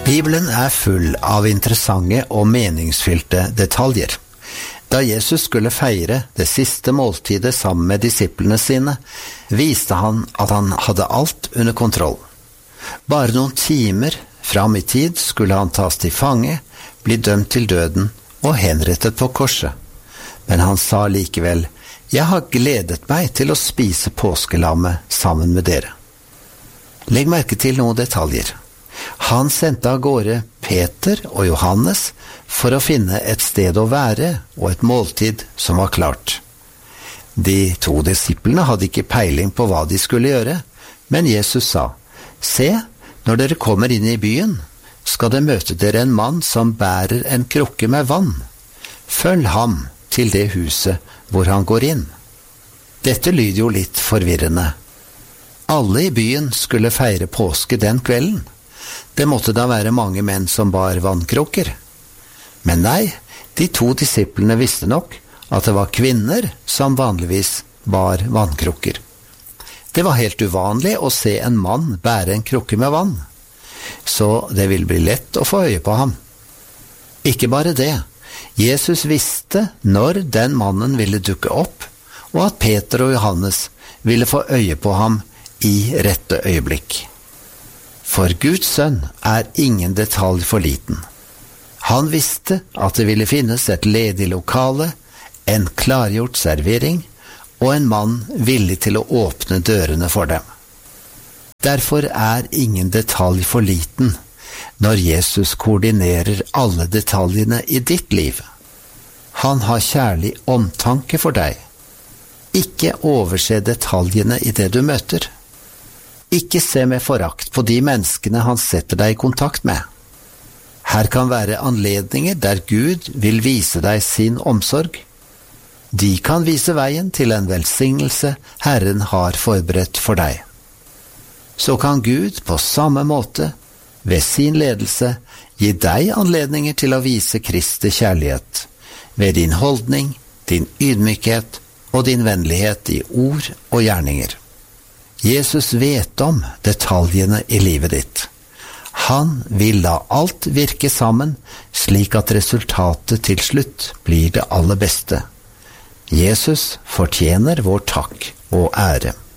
Bibelen full av interessante og meningsfylte detaljer. Da Jesus skulle feire det siste måltidet sammen med disiplene sine, viste han at han hadde alt under kontroll. Bare noen timer fram i tid skulle han tas til fange, bli dømt til døden og henrettet på korset. Men han sa likevel, «Jeg har gledet meg til å spise påskelammet sammen med dere.» Legg merke til noen detaljer. Han sendte av gårde Peter og Johannes for å finne et sted å være og et måltid som var klart. De to disiplene hadde ikke peiling på hva de skulle gjøre, men Jesus sa, «Se, når dere kommer inn i byen, skal dere møte dere en mann som bærer en krukke med vann. Følg ham til det huset hvor han går inn.» Dette lyder jo litt forvirrende. Alle i byen skulle feire påske den kvelden. Det måtte da være mange menn som bar vannkrukker. Men nei, de to disiplene visste nok at det var kvinner som vanligvis bar vannkrukker. Det var helt uvanlig å se en mann bære en krukke med vann, så det ville bli lett å få øye på ham. Ikke bare det, Jesus visste når den mannen ville dukke opp, og at Peter og Johannes ville få øye på ham i rette øyeblikk. For Guds sønn ingen detalj for liten. Han visste at det ville finnes et ledig lokale, en klargjort servering, og en mann villig til å åpne dørene for dem. Derfor ingen detalj for liten når Jesus koordinerer alle detaljene i ditt liv. Han har kjærlig omtanke for deg. Ikke overse detaljene i det du møter. Ikke se med forakt på de menneskene han setter deg i kontakt med. Her kan være anledninger der Gud vil vise deg sin omsorg. De kan vise veien til en velsignelse Herren har forberedt for deg. Så kan Gud på samme måte, ved sin ledelse, gi deg anledninger til å vise Kristi kjærlighet, ved din holdning, din ydmykhet og din vennlighet i ord og gjerninger. Jesus vet om detaljene i livet ditt. Han vil la alt virke sammen, slik at resultatet til slutt blir det aller beste. Jesus fortjener vår takk og ære.